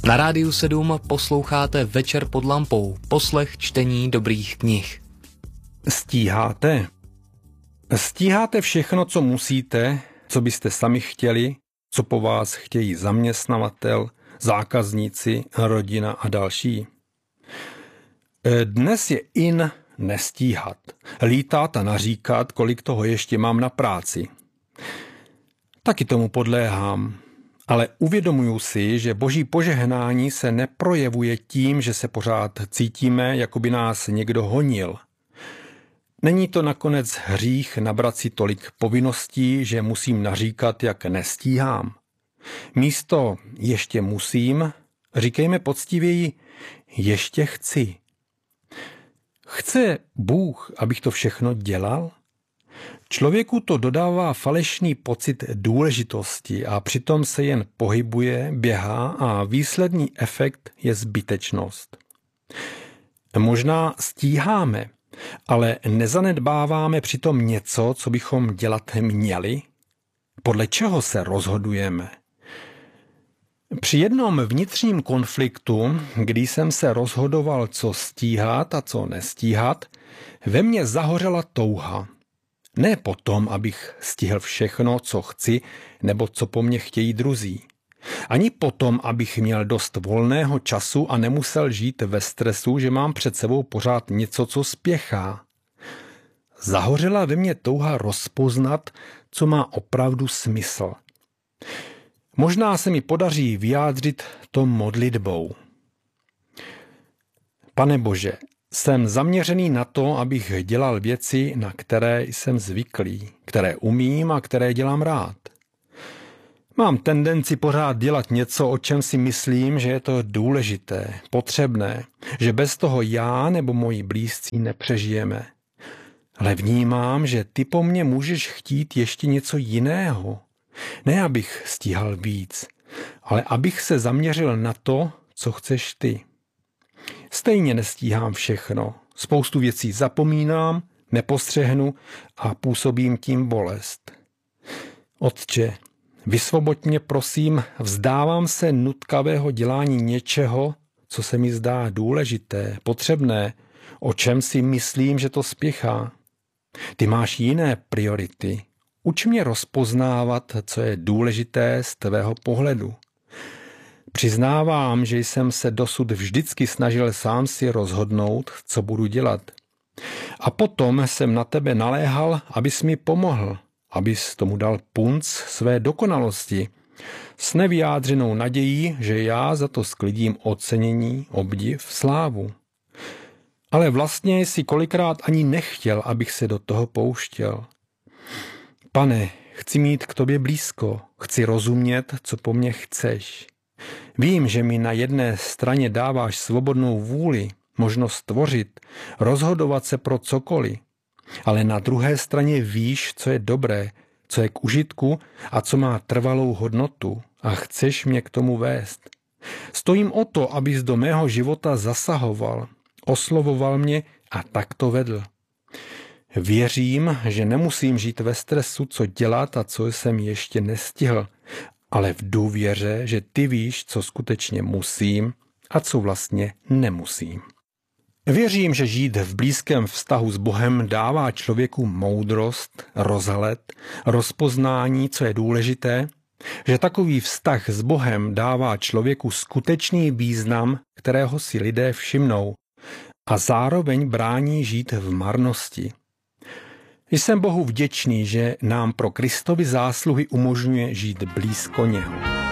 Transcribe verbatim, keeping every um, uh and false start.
Na Rádiu sedm posloucháte Večer pod lampou, poslech čtení dobrých knih. Stíháte? Stíháte všechno, co musíte, co byste sami chtěli, co po vás chtějí zaměstnavatel, zákazníci, rodina a další? Dnes je in nestíhat, lítat a naříkat, kolik toho ještě mám na práci. Taky tomu podléhám, ale uvědomuju si, že boží požehnání se neprojevuje tím, že se pořád cítíme, jako by nás někdo honil. Není to nakonec hřích nabrat si tolik povinností, že musím naříkat, jak nestíhám. Místo ještě musím, říkejme poctivěji ještě chci. Chce Bůh, abych to všechno dělal? Člověku to dodává falešný pocit důležitosti a přitom se jen pohybuje, běhá a výsledný efekt je zbytečnost. Možná stíháme, ale nezanedbáváme přitom něco, co bychom dělat měli? Podle čeho se rozhodujeme? Při jednom vnitřním konfliktu, kdy jsem se rozhodoval, co stíhat a co nestíhat, ve mně zahořela touha. Ne potom, abych stihl všechno, co chci, nebo co po mně chtějí druzí. Ani potom, abych měl dost volného času a nemusel žít ve stresu, že mám před sebou pořád něco, co spěchá. Zahořela ve mně touha rozpoznat, co má opravdu smysl. Možná se mi podaří vyjádřit to modlitbou. Pane Bože, jsem zaměřený na to, abych dělal věci, na které jsem zvyklý, které umím a které dělám rád. Mám tendenci pořád dělat něco, o čem si myslím, že je to důležité, potřebné, že bez toho já nebo moji blízcí nepřežijeme. Ale vnímám, že ty po mně můžeš chtít ještě něco jiného. Ne, abych stíhal víc, ale abych se zaměřil na to, co chceš ty. Stejně nestíhám všechno. Spoustu věcí zapomínám, nepostřehnu a působím tím bolest. Otče, vysvoboď mě prosím, vzdávám se nutkavého dělání něčeho, co se mi zdá důležité, potřebné, o čem si myslím, že to spěchá. Ty máš jiné priority. Uč mě rozpoznávat, co je důležité z tvého pohledu. Přiznávám, že jsem se dosud vždycky snažil sám si rozhodnout, co budu dělat. A potom jsem na tebe naléhal, abys mi pomohl, abys tomu dal punc své dokonalosti, s nevyjádřenou nadějí, že já za to sklidím ocenění, obdiv, slávu. Ale vlastně si kolikrát ani nechtěl, abych se do toho pouštěl. Pane, chci mít k tobě blízko, chci rozumět, co po mně chceš. Vím, že mi na jedné straně dáváš svobodnou vůli, možnost tvořit, rozhodovat se pro cokoliv, ale na druhé straně víš, co je dobré, co je k užitku a co má trvalou hodnotu a chceš mě k tomu vést. Stojím o to, abys do mého života zasahoval, oslovoval mě a tak to vedl. Věřím, že nemusím žít ve stresu, co dělat a co jsem ještě nestihl, ale v důvěře, že ty víš, co skutečně musím a co vlastně nemusím. Věřím, že žít v blízkém vztahu s Bohem dává člověku moudrost, rozhled, rozpoznání, co je důležité, že takový vztah s Bohem dává člověku skutečný význam, kterého si lidé všimnou, a zároveň brání žít v marnosti. Jsem Bohu vděčný, že nám pro Kristovy zásluhy umožňuje žít blízko něho.